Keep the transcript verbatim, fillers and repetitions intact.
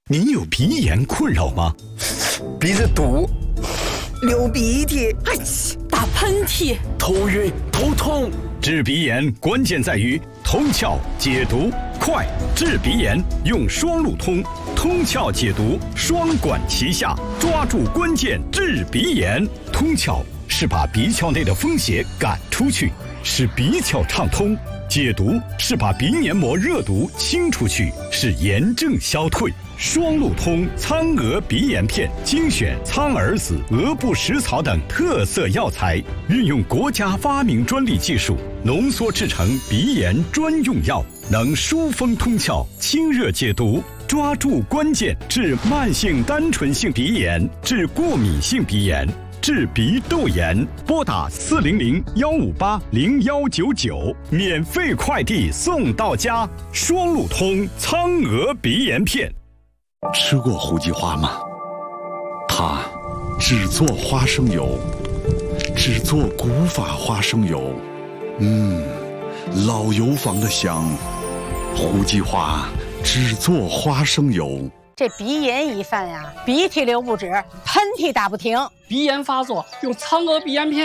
你有鼻炎困扰吗？ 鼻子堵，流鼻涕， 哎，打喷嚏， 头晕头痛。 治鼻炎关键在于通窍解毒快，治鼻炎用双路通，通窍解毒双管齐下，抓住关键治鼻炎。通窍是把鼻窍内的风邪赶出去，使鼻窍畅通；解毒是把鼻黏膜热毒清出去，使炎症消退。双路通苍蛾鼻炎片精选苍耳子、鹅不食草等特色药材，运用国家发明专利技术浓缩制成鼻炎专用药，能疏风通窍、清热解毒，抓住关键治慢性单纯性鼻炎、治过敏性鼻炎、治鼻窦炎。拨打四零零幺五八零幺九九，免费快递送到家。双路通苍蛾鼻炎片。 吃过胡记花吗？它只做花生油，只做古法花生油，嗯，老油坊的香。胡记花只做花生油。 这鼻炎一犯呀，鼻涕流不止，喷嚏打不停， 鼻炎发作用苍蛾鼻炎片。